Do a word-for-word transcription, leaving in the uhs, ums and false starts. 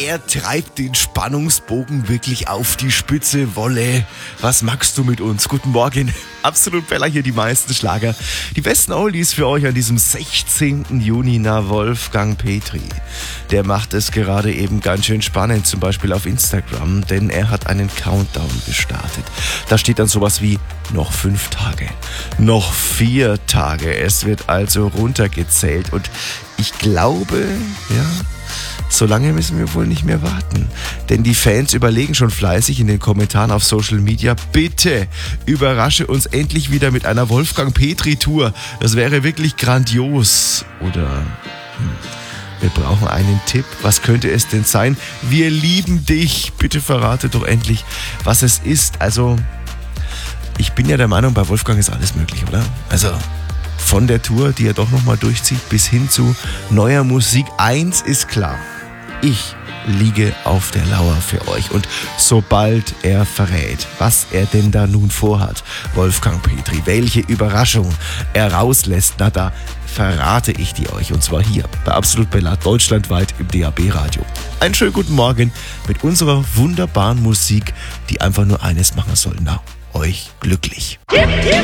er treibt den Spannungsbogen wirklich auf die Spitze. Wolle, was magst du mit uns? Guten Morgen. Absolut Bella hier, die meisten Schlager. Die besten Oldies für euch an diesem sechzehnten Juni. Na, Wolfgang Petri, der macht es gerade eben ganz schön spannend, zum Beispiel auf Instagram, denn er hat einen Countdown gestartet. Da steht dann sowas wie noch fünf Tage, noch vier Tage. Es wird also runtergezählt und ich glaube, ja, so lange müssen wir wohl nicht mehr warten. Denn die Fans überlegen schon fleißig in den Kommentaren auf Social Media, bitte überrasche uns endlich wieder mit einer Wolfgang Petri Tour. Das wäre wirklich grandios. Oder hm, wir brauchen einen Tipp. Was könnte es denn sein? Wir lieben dich. Bitte verrate doch endlich, was es ist. Also, ich bin ja der Meinung, bei Wolfgang ist alles möglich, oder? Also, von der Tour, die er doch nochmal durchzieht, bis hin zu neuer Musik. Eins ist klar. Ich liege auf der Lauer für euch und sobald er verrät, was er denn da nun vorhat, Wolfgang Petri, welche Überraschung er rauslässt, na da verrate ich die euch und zwar hier bei Absolut Bella, deutschlandweit im D A B-Radio. Einen schönen guten Morgen mit unserer wunderbaren Musik, die einfach nur eines machen soll, na, euch glücklich.